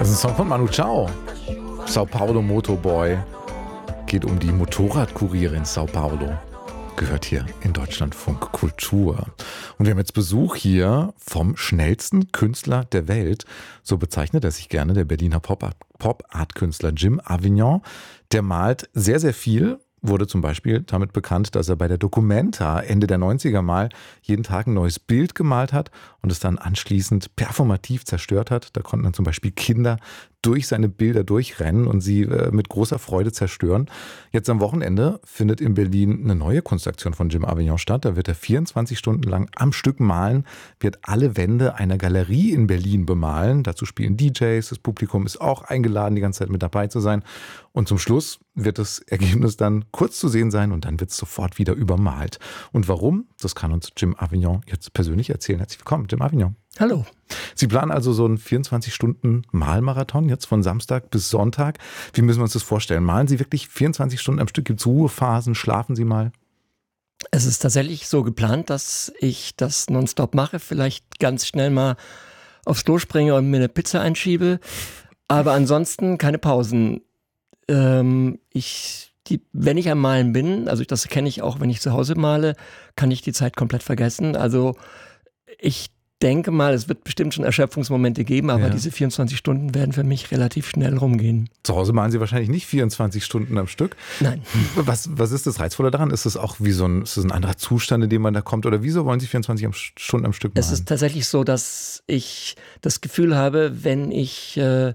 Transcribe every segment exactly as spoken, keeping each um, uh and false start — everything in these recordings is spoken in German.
Das ist ein Song von Manu Chao. Sao Paulo Motorboy. Geht um die Motorradkuriere in Sao Paulo. Gehört hier in Deutschlandfunk Kultur. Und wir haben jetzt Besuch hier vom schnellsten Künstler der Welt. So bezeichnet er sich gerne, der Berliner Pop-Art-Künstler Jim Avignon. Der malt sehr, sehr viel. Wurde zum Beispiel damit bekannt, dass er bei der Documenta Ende der neunziger mal jeden Tag ein neues Bild gemalt hat und es dann anschließend performativ zerstört hat. Da konnten dann zum Beispiel Kinder durch seine Bilder durchrennen und sie äh, mit großer Freude zerstören. Jetzt am Wochenende findet in Berlin eine neue Kunstaktion von Jim Avignon statt. Da wird er vierundzwanzig Stunden lang am Stück malen, wird alle Wände einer Galerie in Berlin bemalen. Dazu spielen D Js, das Publikum ist auch eingeladen, die ganze Zeit mit dabei zu sein. Und zum Schluss wird das Ergebnis dann kurz zu sehen sein und dann wird es sofort wieder übermalt. Und warum? Das kann uns Jim Avignon jetzt persönlich erzählen. Herzlich willkommen, Jim Avignon. Hallo. Sie planen also so einen vierundzwanzig Stunden Malmarathon jetzt von Samstag bis Sonntag. Wie müssen wir uns das vorstellen? Malen Sie wirklich vierundzwanzig Stunden am Stück? Gibt es Ruhephasen? Schlafen Sie mal? Es ist tatsächlich so geplant, dass ich das nonstop mache. Vielleicht ganz schnell mal aufs Klo springe und mir eine Pizza einschiebe. Aber ansonsten keine Pausen. Ähm, ich, die, wenn ich am Malen bin, also das kenne ich auch, wenn ich zu Hause male, kann ich die Zeit komplett vergessen. Also ich denke mal, es wird bestimmt schon Erschöpfungsmomente geben, aber ja. Diese vierundzwanzig Stunden werden für mich relativ schnell rumgehen. Zu Hause malen Sie wahrscheinlich nicht vierundzwanzig Stunden am Stück. Nein. Was, was ist das Reizvolle daran? Ist das auch wie so ein, ist das ein anderer Zustand, in dem man da kommt? Oder wieso wollen Sie vierundzwanzig Stunden am Stück malen? Es ist tatsächlich so, dass ich das Gefühl habe, wenn ich äh,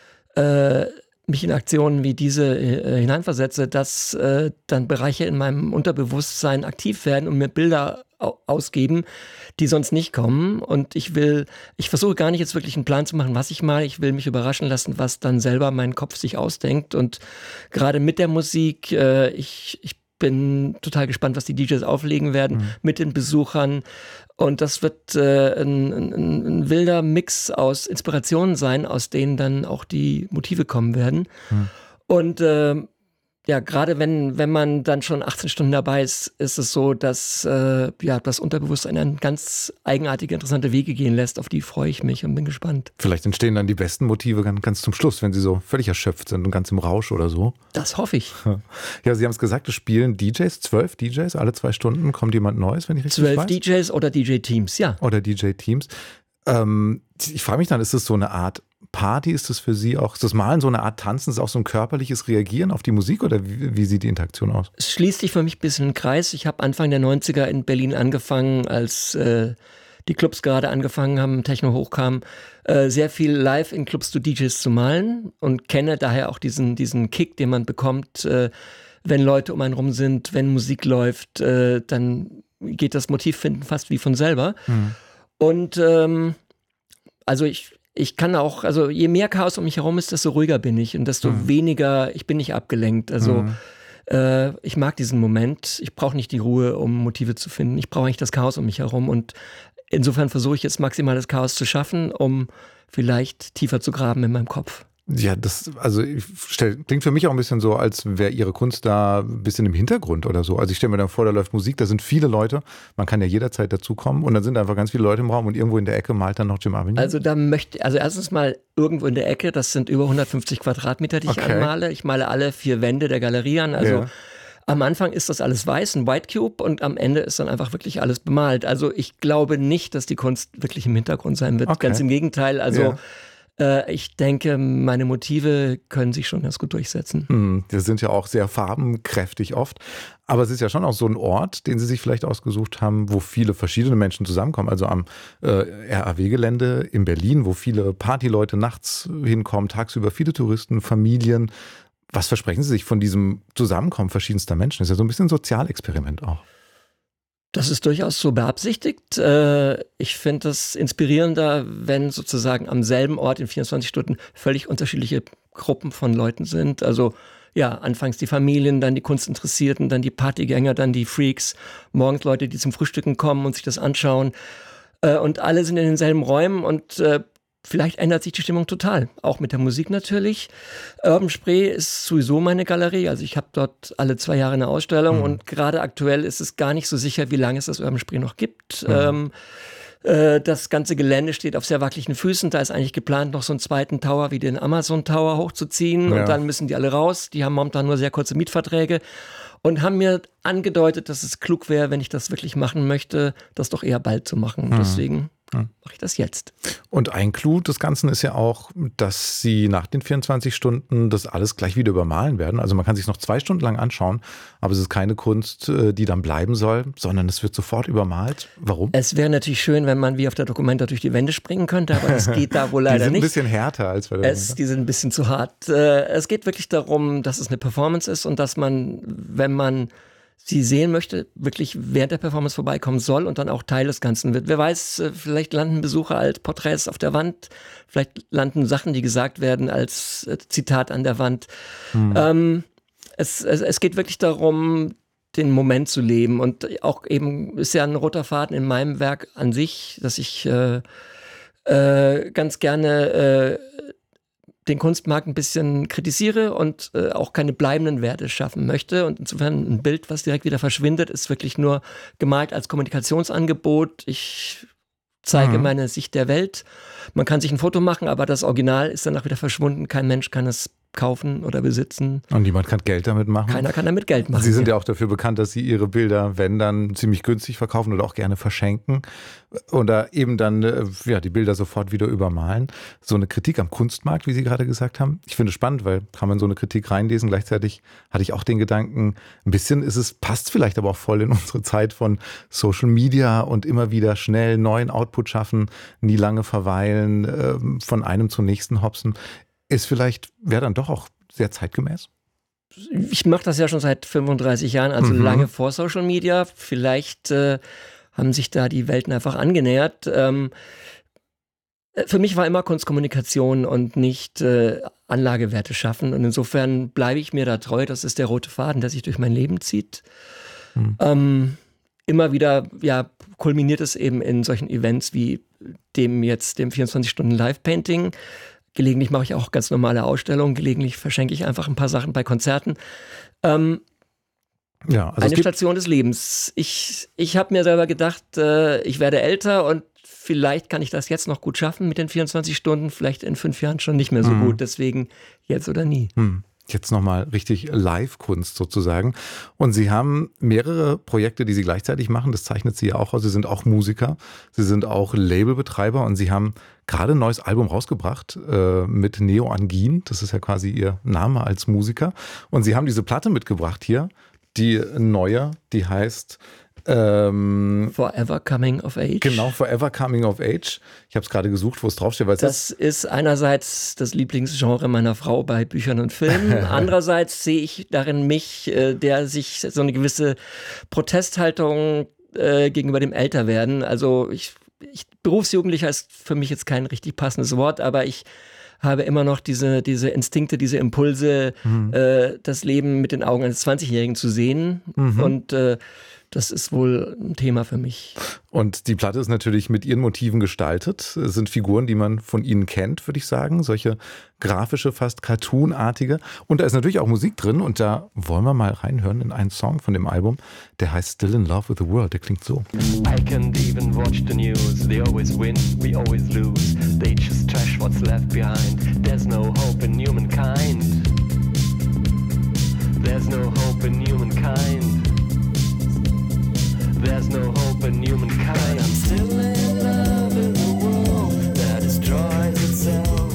äh, mich in Aktionen wie diese äh, hineinversetze, dass äh, dann Bereiche in meinem Unterbewusstsein aktiv werden und mir Bilder au- ausgeben, die sonst nicht kommen. Und ich will, ich versuche gar nicht jetzt wirklich einen Plan zu machen, was ich male. Ich will mich überraschen lassen, was dann selber mein Kopf sich ausdenkt. Und gerade mit der Musik, äh, ich, ich bin total gespannt, was die D Js auflegen werden, mhm. mit den Besuchern. Und das wird äh, ein, ein, ein wilder Mix aus Inspirationen sein, aus denen dann auch die Motive kommen werden. Mhm. Und äh, ja, gerade wenn, wenn man dann schon achtzehn Stunden dabei ist, ist es so, dass äh, ja, das Unterbewusstsein dann ganz eigenartige, interessante Wege gehen lässt. Auf die freue ich mich und bin gespannt. Vielleicht entstehen dann die besten Motive ganz, ganz zum Schluss, wenn sie so völlig erschöpft sind und ganz im Rausch oder so. Das hoffe ich. Ja, Sie haben es gesagt, es spielen D Js, zwölf D Js, alle zwei Stunden kommt jemand Neues, wenn ich richtig Zwölf weiß. D Js oder D J-Teams, ja. Oder D J-Teams. Ähm, ich frage mich dann, ist das so eine Art Party? Ist das für Sie auch, ist das Malen so eine Art Tanzen? Ist das auch so ein körperliches Reagieren auf die Musik oder wie, wie sieht die Interaktion aus? Es schließt sich für mich ein bisschen ein Kreis. Ich habe Anfang der neunziger in Berlin angefangen, als äh, die Clubs gerade angefangen haben, Techno hochkam, äh, sehr viel live in Clubs zu D Js zu malen und kenne daher auch diesen, diesen Kick, den man bekommt, äh, wenn Leute um einen rum sind, wenn Musik läuft, äh, dann geht das Motivfinden fast wie von selber. Mhm. Und ähm, also ich Ich kann auch, also je mehr Chaos um mich herum ist, desto ruhiger bin ich und desto mhm. weniger, ich bin nicht abgelenkt. Also mhm. äh, ich mag diesen Moment. Ich brauche nicht die Ruhe, um Motive zu finden. Ich brauche eigentlich das Chaos um mich herum und insofern versuche ich jetzt maximales Chaos zu schaffen, um vielleicht tiefer zu graben in meinem Kopf. Ja, das, also ich stell, klingt für mich auch ein bisschen so, als wäre Ihre Kunst da ein bisschen im Hintergrund oder so. Also ich stelle mir dann vor, da läuft Musik, da sind viele Leute, man kann ja jederzeit dazukommen und dann sind einfach ganz viele Leute im Raum und irgendwo in der Ecke malt dann noch Jim Avignon. Also da möchte, also erstens mal irgendwo in der Ecke, das sind über hundertfünfzig Quadratmeter, die ich okay. anmale. Ich male alle vier Wände der Galerie an, also ja. Am Anfang ist das alles weiß, ein White Cube und am Ende ist dann einfach wirklich alles bemalt. Also ich glaube nicht, dass die Kunst wirklich im Hintergrund sein wird. Okay. Ganz im Gegenteil, also ja. Ich denke, meine Motive können sich schon ganz gut durchsetzen. Die sind ja auch sehr farbenkräftig oft. Aber es ist ja schon auch so ein Ort, den Sie sich vielleicht ausgesucht haben, wo viele verschiedene Menschen zusammenkommen. Also am äh, R A W-Gelände in Berlin, wo viele Partyleute nachts hinkommen, tagsüber viele Touristen, Familien. Was versprechen Sie sich von diesem Zusammenkommen verschiedenster Menschen? Das ist ja so ein bisschen ein Sozialexperiment auch. Das ist durchaus so beabsichtigt. Ich finde es inspirierender, wenn sozusagen am selben Ort in vierundzwanzig Stunden völlig unterschiedliche Gruppen von Leuten sind. Also ja, anfangs die Familien, dann die Kunstinteressierten, dann die Partygänger, dann die Freaks, morgens Leute, die zum Frühstücken kommen und sich das anschauen. Und alle sind in denselben Räumen und vielleicht ändert sich die Stimmung total, auch mit der Musik natürlich. Urban Spree ist sowieso meine Galerie, also ich habe dort alle zwei Jahre eine Ausstellung mhm. und gerade aktuell ist es gar nicht so sicher, wie lange es das Urban Spree noch gibt. Mhm. Ähm, Äh, das ganze Gelände steht auf sehr wackeligen Füßen. Da ist eigentlich geplant, noch so einen zweiten Tower wie den Amazon Tower hochzuziehen. Ja. Und dann müssen die alle raus. Die haben momentan nur sehr kurze Mietverträge. Und haben mir angedeutet, dass es klug wäre, wenn ich das wirklich machen möchte, das doch eher bald zu machen. Mhm. Deswegen mache ich das jetzt. Und ein Clou des Ganzen ist ja auch, dass Sie nach den vierundzwanzig Stunden das alles gleich wieder übermalen werden. Also man kann sich noch zwei Stunden lang anschauen, aber es ist keine Kunst, die dann bleiben soll, sondern es wird sofort übermalt. Warum? Es wäre natürlich schön, wenn man wie auf der Dokumenta durch die Wände springen könnte, aber das geht da wohl leider nicht. Die sind ein bisschen härter als bei der es, Die sind ein bisschen zu hart. Es geht wirklich darum, dass es eine Performance ist und dass man, wenn man sie sehen möchte, wirklich während der Performance vorbeikommen soll und dann auch Teil des Ganzen wird. Wer weiß, vielleicht landen Besucher als Porträts auf der Wand, vielleicht landen Sachen, die gesagt werden, als Zitat an der Wand. Hm. Ähm, es, es, es geht wirklich darum, den Moment zu leben und auch eben ist ja ein roter Faden in meinem Werk an sich, dass ich äh, äh, ganz gerne äh, den Kunstmarkt ein bisschen kritisiere und äh, auch keine bleibenden Werte schaffen möchte. Und insofern ein Bild, was direkt wieder verschwindet, ist wirklich nur gemalt als Kommunikationsangebot. Ich zeige mhm. meine Sicht der Welt. Man kann sich ein Foto machen, aber das Original ist danach wieder verschwunden. Kein Mensch kann es kaufen oder besitzen. Und niemand kann Geld damit machen? Keiner kann damit Geld machen. Sie sind ja, ja auch dafür bekannt, dass Sie Ihre Bilder, wenn dann, ziemlich günstig verkaufen oder auch gerne verschenken oder eben dann ja, die Bilder sofort wieder übermalen. So eine Kritik am Kunstmarkt, wie Sie gerade gesagt haben. Ich finde es spannend, weil kann man so eine Kritik reinlesen. Gleichzeitig hatte ich auch den Gedanken, ein bisschen ist es, passt vielleicht aber auch voll in unsere Zeit von Social Media und immer wieder schnell neuen Output schaffen, nie lange verweilen, von einem zum nächsten hopsen. Ist vielleicht, wäre dann doch auch sehr zeitgemäß? Ich mache das ja schon seit fünfunddreißig Jahren, also mhm. lange vor Social Media. Vielleicht äh, haben sich da die Welten einfach angenähert. Ähm, für mich war immer Kunstkommunikation und nicht äh, Anlagewerte schaffen. Und insofern bleibe ich mir da treu. Das ist der rote Faden, der sich durch mein Leben zieht. Mhm. Ähm, immer wieder ja, kulminiert es eben in solchen Events wie dem jetzt, dem vierundzwanzig Stunden Live-Painting. Gelegentlich mache ich auch ganz normale Ausstellungen, gelegentlich verschenke ich einfach ein paar Sachen bei Konzerten. Ähm, ja, also eine Station des Lebens. Ich, ich habe mir selber gedacht, äh, ich werde älter und vielleicht kann ich das jetzt noch gut schaffen mit den vierundzwanzig Stunden, vielleicht in fünf Jahren schon nicht mehr so mhm. gut. Deswegen jetzt oder nie. Mhm. Jetzt nochmal richtig Live-Kunst sozusagen. Und Sie haben mehrere Projekte, die Sie gleichzeitig machen. Das zeichnet Sie ja auch aus. Sie sind auch Musiker. Sie sind auch Labelbetreiber. Und Sie haben gerade ein neues Album rausgebracht äh, mit Neo Angin. Das ist ja quasi Ihr Name als Musiker. Und Sie haben diese Platte mitgebracht hier. Die neue, die heißt Ähm, Forever Coming of Age. Genau, Forever Coming of Age. Ich habe es gerade gesucht, wo es draufsteht. Weil das ist einerseits das Lieblingsgenre meiner Frau bei Büchern und Filmen. Andererseits sehe ich darin mich, äh, der sich so eine gewisse Protesthaltung äh, gegenüber dem Älterwerden. Also ich, ich Berufsjugendlicher ist für mich jetzt kein richtig passendes Wort, aber ich habe immer noch diese, diese Instinkte, diese Impulse, mhm. äh, das Leben mit den Augen eines zwanzigjährigen zu sehen. Mhm. Und äh, das ist wohl ein Thema für mich. Und die Platte ist natürlich mit Ihren Motiven gestaltet. Es sind Figuren, die man von Ihnen kennt, würde ich sagen. Solche grafische, fast cartoonartige. Und da ist natürlich auch Musik drin. Und da wollen wir mal reinhören in einen Song von dem Album. Der heißt Still in Love with the World. Der klingt so. I can't even watch the news. They always win, we always lose. They just trash what's left behind. There's no hope in humankind. There's no hope in humankind. There's no hope in humankind. I'm still in love with a world that destroys itself.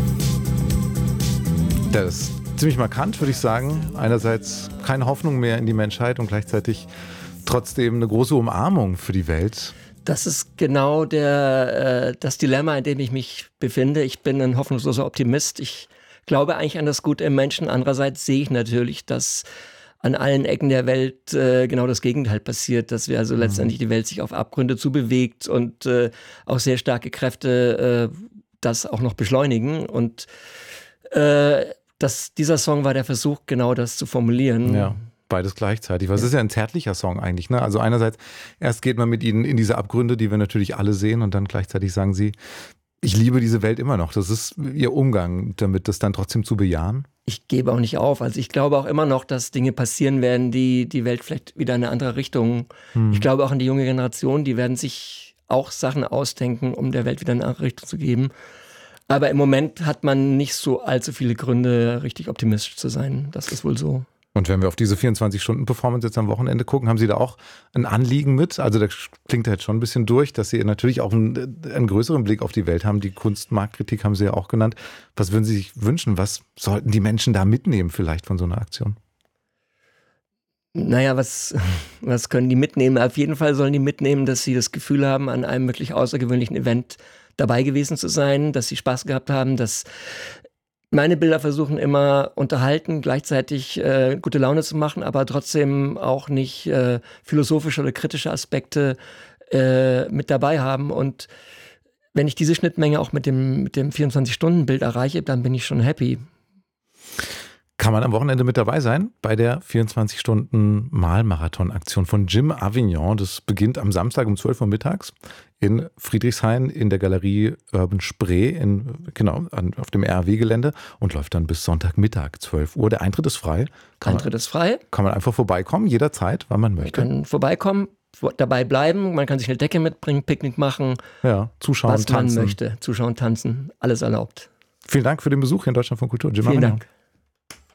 Das ist ziemlich markant, würde ich sagen. Einerseits keine Hoffnung mehr in die Menschheit und gleichzeitig trotzdem eine große Umarmung für die Welt. Das ist genau der, äh, das Dilemma, in dem ich mich befinde. Ich bin ein hoffnungsloser Optimist. Ich glaube eigentlich an das Gute im Menschen. Andererseits sehe ich natürlich, dass an allen Ecken der Welt äh, genau das Gegenteil passiert, dass wir also mhm. letztendlich die Welt sich auf Abgründe zubewegt und äh, auch sehr starke Kräfte äh, das auch noch beschleunigen. Und äh, das, dieser Song war der Versuch, genau das zu formulieren. Ja. Beides gleichzeitig. Was ja. ist ja ein zärtlicher Song eigentlich, ne? Also einerseits, erst geht man mit ihnen in diese Abgründe, die wir natürlich alle sehen, und dann gleichzeitig sagen sie, ich liebe diese Welt immer noch. Das ist ihr Umgang damit, das dann trotzdem zu bejahen. Ich gebe auch nicht auf. Also ich glaube auch immer noch, dass Dinge passieren werden, die die Welt vielleicht wieder in eine andere Richtung. Hm. Ich glaube auch an die junge Generation, die werden sich auch Sachen ausdenken, um der Welt wieder eine Richtung zu geben. Aber im Moment hat man nicht so allzu viele Gründe, richtig optimistisch zu sein. Das ist wohl so. Und wenn wir auf diese vierundzwanzig-Stunden-Performance jetzt am Wochenende gucken, haben Sie da auch ein Anliegen mit? Also da klingt jetzt schon ein bisschen durch, dass Sie natürlich auch einen, einen größeren Blick auf die Welt haben. Die Kunstmarktkritik haben Sie ja auch genannt. Was würden Sie sich wünschen? Was sollten die Menschen da mitnehmen vielleicht von so einer Aktion? Naja, was, was können die mitnehmen? Auf jeden Fall sollen die mitnehmen, dass sie das Gefühl haben, an einem wirklich außergewöhnlichen Event dabei gewesen zu sein, dass sie Spaß gehabt haben, dass meine Bilder versuchen immer unterhalten, gleichzeitig äh, gute Laune zu machen, aber trotzdem auch nicht äh, philosophische oder kritische Aspekte äh, mit dabei haben. Und wenn ich diese Schnittmenge auch mit dem, mit dem vierundzwanzig-Stunden-Bild erreiche, dann bin ich schon happy. Kann man am Wochenende mit dabei sein bei der vierundzwanzig-Stunden-Malmarathon-Aktion von Jim Avignon. Das beginnt am Samstag um zwölf Uhr mittags in Friedrichshain in der Galerie Urban Spree, in, genau, an, auf dem R A W-Gelände und läuft dann bis Sonntagmittag, zwölf Uhr. Der Eintritt ist frei. Kann Eintritt man, ist frei. Kann man einfach vorbeikommen, jederzeit, wann man möchte. Man kann vorbeikommen, dabei bleiben, man kann sich eine Decke mitbringen, Picknick machen. Ja, zuschauen, was tanzen. man möchte. Zuschauen, tanzen, alles erlaubt. Vielen Dank für den Besuch hier in Deutschlandfunk Kultur. Jim Vielen Avignon. Dank.